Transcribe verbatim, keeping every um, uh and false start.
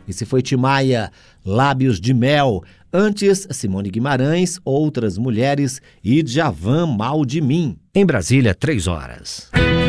Esse foi Tim Maia, Lábios de Mel. Antes, Simone Guimarães, Outras Mulheres e Djavan, Mal de Mim. Em Brasília, três horas.